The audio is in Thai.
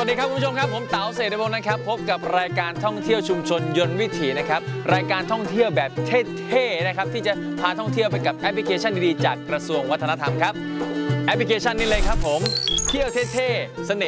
วัสดีครับคุณผู้ชมครับผมเต๋าเศรษฐพงศ์นะครับพบกับรายการท่องเที่ยวชุมชนยนต์วิถีนะครับรายการท่องเที่ยวแบบเท่ๆนะครับที่จะพาท่องเที่ยวไปกับแอปพลิเคชันดีๆจากกระทรวงวัฒนธรรมครับแอปพลิเคชันนี้เลยครับผมเที่ยวเท่ๆเสน่